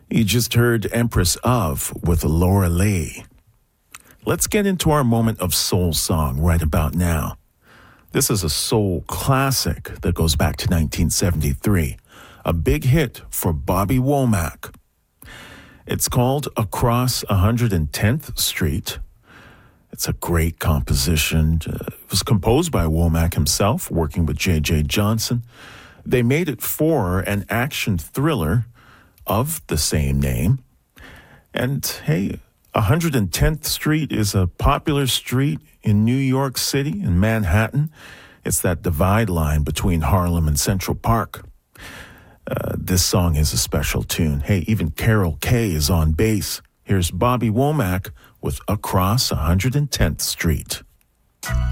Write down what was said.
You just heard Empress of with Laura Lee. Let's get into our moment of soul song right about now. This is a soul classic that goes back to 1973, a big hit for Bobby Womack. It's called Across 110th Street. It's a great composition. It was composed by Womack himself, working with J.J. Johnson. They made it for an action thriller of the same name. And hey, 110th Street is a popular street in New York City, in Manhattan. It's that divide line between Harlem and Central Park. This song is a special tune. Hey, even Carol Kaye is on bass. Here's Bobby Womack with Across 110th Street.